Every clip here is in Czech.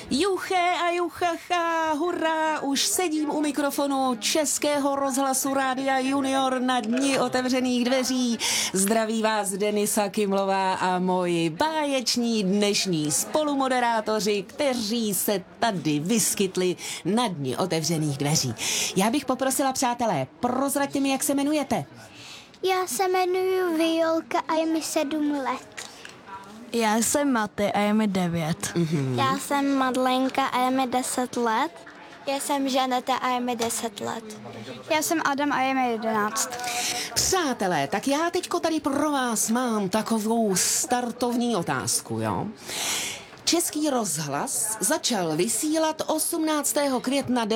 Juché a juchacha, hurá, už sedím u mikrofonu Českého rozhlasu Rádia Junior na dni otevřených dveří. Zdraví vás Denisa Kimlová a moji báječní dnešní spolumoderátoři, kteří se tady vyskytli na dni otevřených dveří. Já bych poprosila, přátelé, prozraďte mi, jak se jmenujete. Já se jmenuji Violka a je mi 7 let. Já jsem Maty a je mi 9. Já jsem Madlenka a je mi 10 let. Já jsem Žaneta a je mi 10 let. Já jsem Adam a je mi 11. Přátelé, tak já teďko tady pro vás mám takovou startovní otázku, jo? Český rozhlas začal vysílat 18. května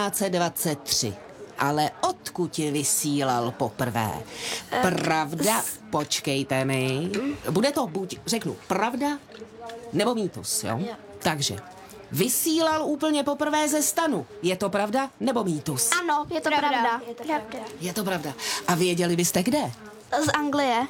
1923. Ale odkud je vysílal poprvé? Pravda? Počkejte mi. Bude to buď, řeknu, pravda nebo mýtus, jo? Takže vysílal úplně poprvé ze stanu. Je to pravda nebo mýtus? Ano, je to pravda. Je to pravda. A věděli byste kde? Z Anglie.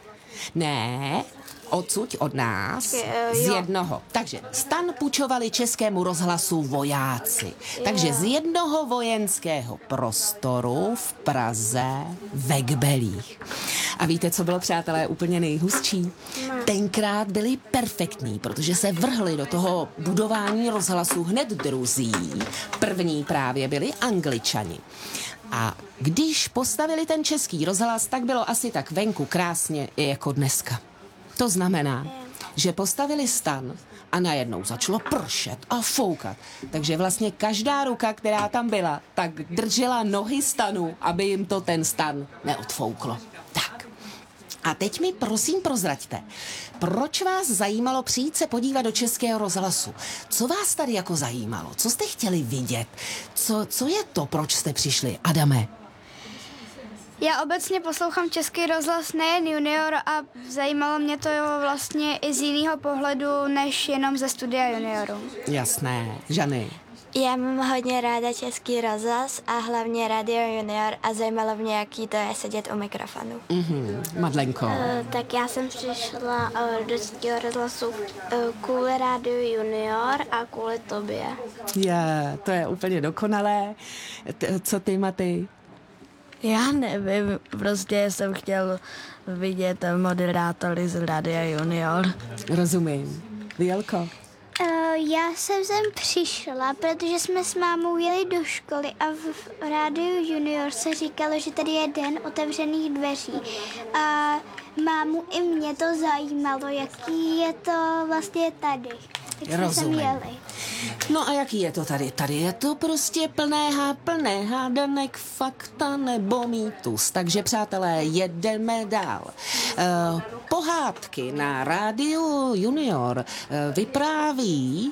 Ne, odsud od nás, z jednoho. Takže stan půjčovali Českému rozhlasu vojáci. Takže z jednoho vojenského prostoru v Praze ve Kbelích. A víte, co bylo, přátelé, úplně nejhustší? Tenkrát byli perfektní, protože se vrhli do toho budování rozhlasu hned druzí. První právě byli Angličani. A když postavili ten Český rozhlas, tak bylo asi tak venku krásně i jako dneska. To znamená, že postavili stan a najednou začalo pršet a foukat. Takže vlastně každá ruka, která tam byla, tak držela nohy stanu, aby jim to ten stan neodfouklo. Tak. A teď mi prosím prozraďte, proč vás zajímalo přijít se podívat do Českého rozhlasu? Co vás tady jako zajímalo? Co jste chtěli vidět? Co je to, proč jste přišli? Adame? Já obecně poslouchám Český rozhlas, nejen Junior, a zajímalo mě to vlastně i z jiného pohledu, než jenom ze studia Junioru. Jasné. Žany? Já mám hodně ráda Český rozhlas a hlavně Radio Junior a zajímalo mě, jaký to je sedět u mikrofonu. Madlenko? Tak já jsem přišla do Českého rozhlasu kvůli Rádiu Junior a kvůli tobě. To je úplně dokonalé. Co ty, Maty? Já nevím, prostě jsem chtěl vidět moderátory z Rádia Junior. Rozumím. Violko? Já jsem sem přišla, protože jsme s mámou jeli do školy a v Rádiu Junior se říkalo, že tady je den otevřených dveří. A mámu i mě to zajímalo, jaký je to vlastně tady. Tak jsme sem jeli. No a jaký je to tady? Tady je to prostě plné hádanek, fakta nebo mýtus. Takže, přátelé, jedeme dál. Pohádky na Rádiu Junior vypráví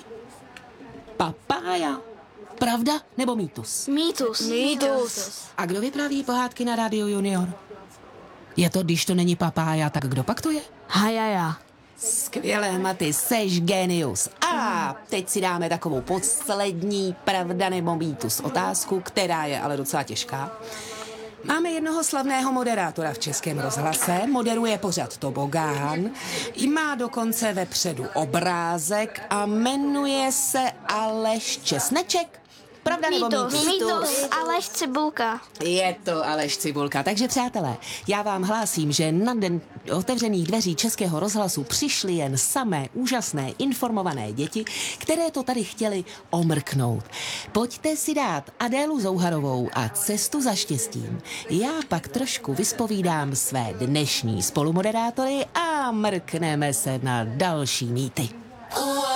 Papája. Pravda nebo mýtus? Mýtus. A kdo vypráví pohádky na Rádiu Junior? Je to, když to není Papája, tak kdo pak to je? Hajaja. Skvělé, Maty, seš genius. A teď si dáme takovou poslední pravda nebo mýtus otázku, která je ale docela těžká. Máme jednoho slavného moderátora v Českém rozhlase, moderuje pořad Tobogán, má dokonce vepředu obrázek a jmenuje se Aleš Česneček. Pravda nebo mýtus? Mýtus. Aleš Cibulka. Je to Aleš Cibulka. Takže, přátelé, já vám hlásím, že na den otevřených dveří Českého rozhlasu přišly jen samé úžasné informované děti, které to tady chtěli omrknout. Pojďte si dát Adélu Zouharovou a Cestu za štěstím. Já pak trošku vyspovídám své dnešní spolumoderátory a mrkneme se na další mýty.